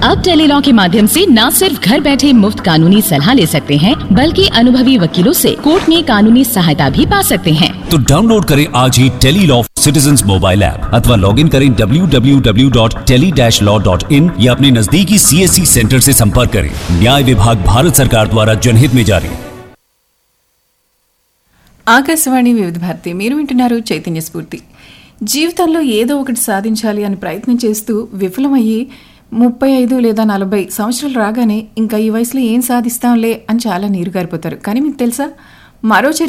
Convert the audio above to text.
अब टेलीलॉ के माध्यम से न सिर्फ घर बैठे मुफ्त कानूनी सलाह ले सकते हैं, बल्कि अनुभवी वकीलों से कोर्ट में कानूनी सहायता भी पा सकते हैं। तो डाउनलोड करें आज ही टेलीलॉ सिटीजन्स मोबाइल ऐप अथवा लॉग इन करें www.tele-law.in या अपने नजदीकी CSC सेंटर से संपर्क करें। न्याय विभाग भारत सरकार द्वारा जनहित में जारी। ఆకాశవాణి వివిధ భారతి మీరు వింటున్నారు చైతన్య స్ఫూర్తి. జీవితంలో ఏదో ఒకటి సాధించాలి అని ప్రయత్నం చేస్తూ విఫలమయ్యి 35 లేదా 40 సంవత్సరాలు రాగానే ఇంకా ఈ వయసులో ఏం సాధిస్తాంలే అని చాలా నీరుగారిపోతారు. కానీ మీకు తెలుసా, మరో